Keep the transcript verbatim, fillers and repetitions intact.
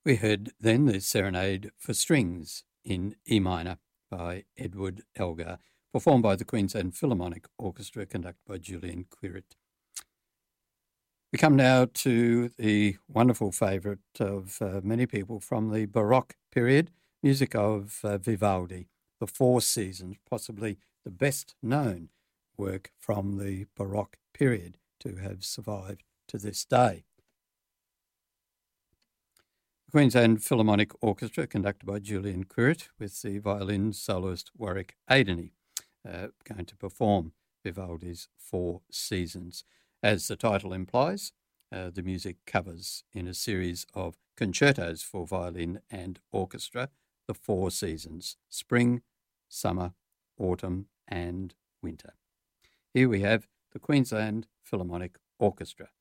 We heard then the Serenade for Strings in E minor by Edward Elgar, performed by the Queensland Philharmonic Orchestra, conducted by Julian Quirit. We come now to the wonderful favourite of uh, many people from the Baroque period, music of uh, Vivaldi, The Four Seasons, possibly the best known work from the Baroque period to have survived to this day. The Queensland Philharmonic Orchestra, conducted by Julian Quirit, with the violin soloist Warwick Aideny, uh, going to perform Vivaldi's Four Seasons. As the title implies, uh, the music covers in a series of concertos for violin and orchestra the four seasons: spring, summer, autumn and winter. Here we have the Queensland Philharmonic Orchestra.